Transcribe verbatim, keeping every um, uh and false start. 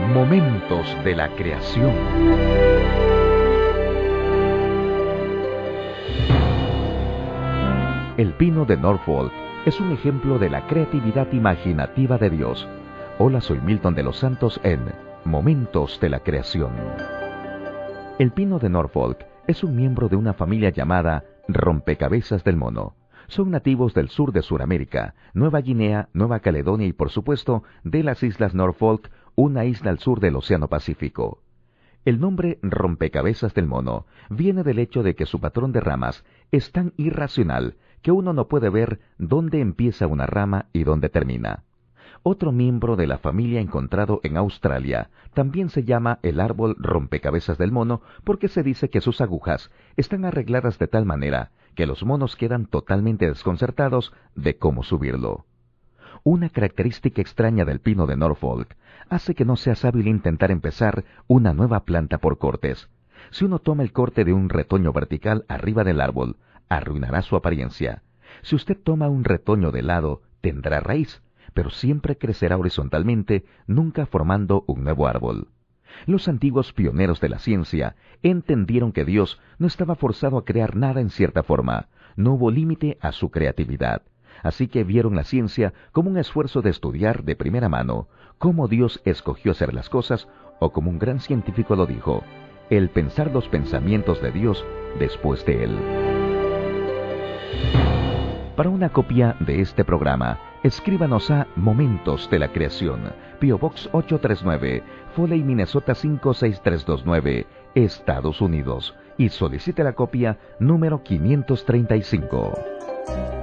Momentos de la creación. El pino de Norfolk es un ejemplo de la creatividad imaginativa de Dios. Hola, soy Milton de los Santos en Momentos de la Creación. El pino de Norfolk es un miembro de una familia llamada rompecabezas del mono. Son nativos del sur de Sudamérica, Nueva Guinea, Nueva Caledonia y por supuesto de las Islas Norfolk, una isla al sur del Océano Pacífico. El nombre rompecabezas del mono viene del hecho de que su patrón de ramas es tan irracional que uno no puede ver dónde empieza una rama y dónde termina. Otro miembro de la familia encontrado en Australia también se llama el árbol rompecabezas del mono porque se dice que sus agujas están arregladas de tal manera que los monos quedan totalmente desconcertados de cómo subirlo. Una característica extraña del pino de Norfolk hace que no sea hábil intentar empezar una nueva planta por cortes. Si uno toma el corte de un retoño vertical arriba del árbol, arruinará su apariencia. Si usted toma un retoño de lado, tendrá raíz, pero siempre crecerá horizontalmente, nunca formando un nuevo árbol. Los antiguos pioneros de la ciencia entendieron que Dios no estaba forzado a crear nada en cierta forma, no hubo límite a su creatividad. Así que vieron la ciencia como un esfuerzo de estudiar de primera mano cómo Dios escogió hacer las cosas, o como un gran científico lo dijo, el pensar los pensamientos de Dios después de él. Para una copia de este programa, escríbanos a Momentos de la Creación, P O Box ocho tres nueve, Foley, Minnesota cinco seis tres dos nueve, Estados Unidos, y solicite la copia número quinientos treinta y cinco.